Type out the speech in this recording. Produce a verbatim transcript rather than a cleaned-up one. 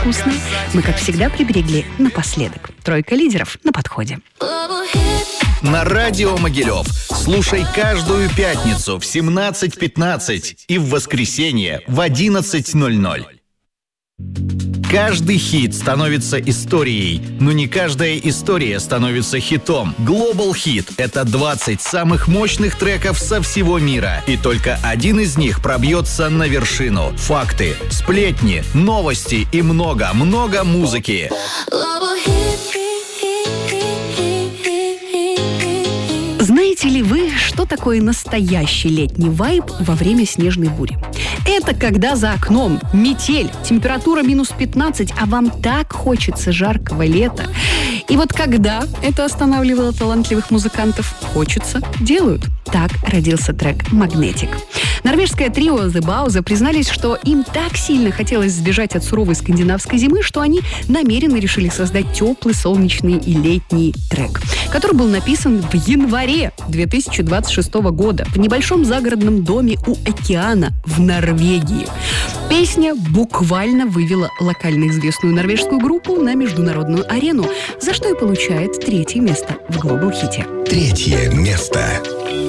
вкусное мы, как всегда, приберегли напоследок. Тройка лидеров на подходе. На радио Могилев слушай каждую пятницу в семнадцать пятнадцать и в воскресенье в одиннадцать ноль ноль. Каждый хит становится историей, но не каждая история становится хитом. Global Hit — это двадцать самых мощных треков со всего мира, и только один из них пробьется на вершину. Факты, сплетни, новости и много-много музыки. Знаете ли вы, что такое настоящий летний вайб во время снежной бури? Это когда за окном метель, температура минус пятнадцать, а вам так хочется жаркого лета. И вот когда это останавливало талантливых музыкантов, хочется, делают. Так родился трек «Магнетик». Норвежское трио The Bauza признались, что им так сильно хотелось сбежать от суровой скандинавской зимы, что они намеренно решили создать теплый, солнечный и летний трек, который был написан в январе две тысячи двадцать шестого года в небольшом загородном доме у океана в Норвегии. Песня буквально вывела локально известную норвежскую группу на международную арену, за что и получает третье место в Global Hit. Третье место.